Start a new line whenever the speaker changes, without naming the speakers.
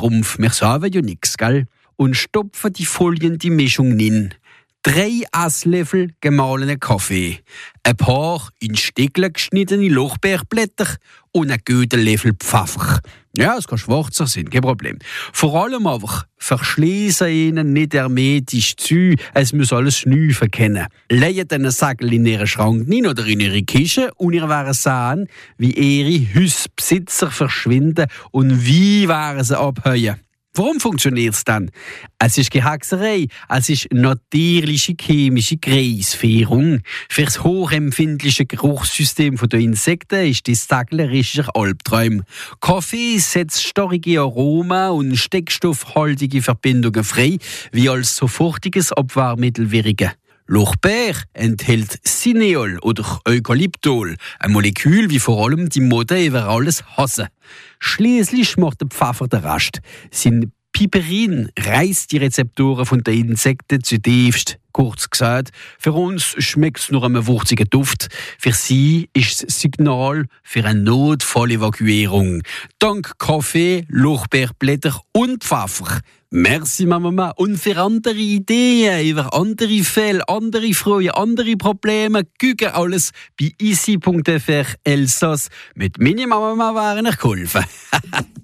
Rumpf, wir sagen ja nix, gell? Und stopfen die Folien die Mischung in. 3 Esslöffel gemahlenen Kaffee, ein paar in Stückchen geschnittene Lorbeerblätter und ein guten Löffel Pfeffer. Ja, es kann schwarzer sein, kein Problem. Vor allem aber verschließen ihnen nicht hermetisch zu, es muss alles neu verkennen. Legen den Säckel in ihren Schrank rein oder in ihre Küche und ihr werden sehen, wie ihre Hausbesitzer verschwinden und wie werden sie abheuern. Warum funktioniert es dann? Es ist keine Hexerei, es ist natürliche chemische Kreisfährung. Für das hochempfindliche Geruchssystem der Insekten ist das säcklerischer Albtraum. Kaffee setzt starke Aromen und stickstoffhaltige Verbindungen frei, wie als sofortiges Abwehrmittel wirken. Lorbeer enthält Cineol oder Eukalyptol, ein Molekül, wie vor allem die Mode über alles hassen. Schließlich macht der Pfeffer den Rest. Sein Piperin reißt die Rezeptoren von den Insekten zutiefst. Kurz gesagt, für uns schmeckt es nur einem wurzigen Duft. Für sie ist es Signal für eine Notfallevakuierung. Dank Kaffee, Lorbeerblätter und Pfeffer. Merci, Mama. Und für andere Ideen über andere Fälle, andere Freuden, andere Probleme, gucken alles bei easy.fr Elsass. Mit meiner Mama wäre ich geholfen.